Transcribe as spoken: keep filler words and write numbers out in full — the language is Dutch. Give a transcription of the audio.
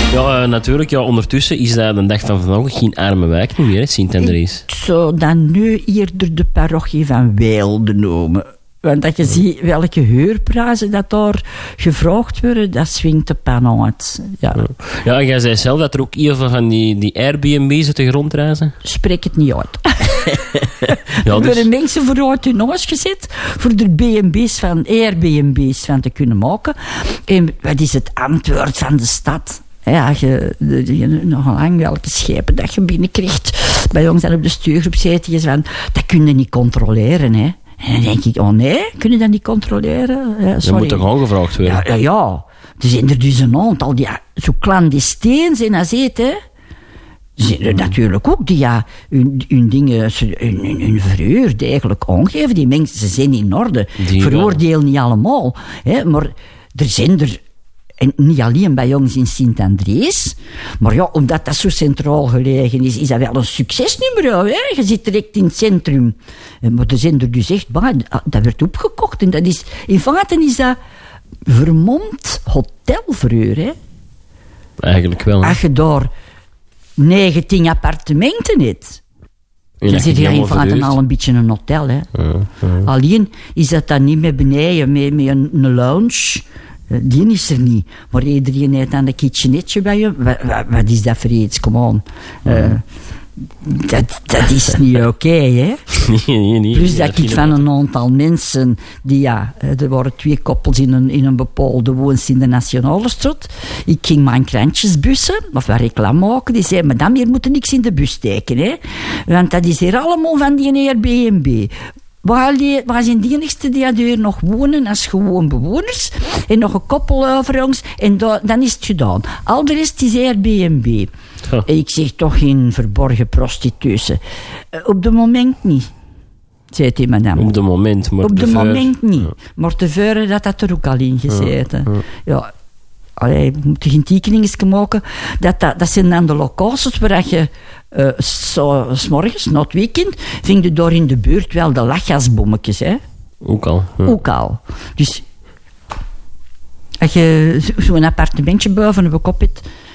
Ja, uh, natuurlijk. Ja, ondertussen is dat de dag van vandaag geen arme wijk meer, Sint-Andries. Ik zou dan nu eerder de parochie van Weelde noemen. Want dat je ja. ziet welke huurprijzen dat daar gevraagd worden, dat swingt de pan uit. Ja. Ja. ja, en jij zei zelf dat er ook heel veel van die, die Airbnb's uit de grond reizen. Spreek het niet uit. ja, er dus... worden mensen vooruit hun huis gezet voor er B en B's van, Airbnb's van te kunnen maken. En wat is het antwoord van de stad? Ja, je, je, nog lang welke schepen dat je binnenkrijgt. Bij ons dan op de stuurgroep zitten je van, dat kun je niet controleren, hè. En dan denk ik, oh nee, kun je dat niet controleren? Ja, dat moet toch aangevraagd worden? Ja, ja, ja. Er zijn er dus een aantal die ja, zo clandestien zijn als het, hè. Er zijn er natuurlijk ook die ja, hun, hun dingen, hun, hun, hun verhuur eigenlijk aangeven. Die mensen, ze zijn in orde. Die veroordeel niet allemaal. Hè, maar er zijn er, en niet alleen bij ons in Sint-Andries, maar ja, omdat dat zo centraal gelegen is, is dat wel een succesnummer. Hè? Je zit direct in het centrum. Maar er zijn er dus echt, bah, dat werd opgekocht. En dat is, in feite is dat vermomd hotelverhuur. Hè? Eigenlijk wel. Hè? Als je daar negentien appartementen hebt, dan zit je in feite al een beetje een hotel. Hè? Ja, ja. Alleen is dat dan niet meer beneden, met, met een, een lounge. Die is er niet. Maar iedereen heeft dan een kitchenetje bij je. Wat, wat, wat is dat voor iets? Come on. Uh, dat, dat is niet oké, okay, hè? Nee, nee, nee. Plus dat ik van een aantal mensen die, ja, er waren twee koppels in een, in een bepaalde woonst in de Nationale Straat. Ik ging mijn krantjes bussen, of wat reclame maken. Die zei, madame, hier moet niks in de bus steken, hè? Want dat is hier allemaal van die Airbnb. Waar zijn die enigste die hier nog wonen als gewoon bewoners en nog een koppel over ons en da, dan is het gedaan. Al de rest is Airbnb. Oh. Ik zeg toch geen verborgen prostitutie. Uh, op het moment niet, zei die madame. Op het moment, maar Op het moment niet. Ja. Maar tevoren dat dat er ook al in gezeten. Ja. Ja. Ja. Allee, we moeten geen tekeningen maken. Dat, dat, dat zijn dan de locaties waar je uh, so, 's morgens, na het weekend, vind je daar in de buurt wel de lachgasbommetjes, hè? Ook al. Ja. Ook al. Dus als je zo'n appartementje boven op kop hebt,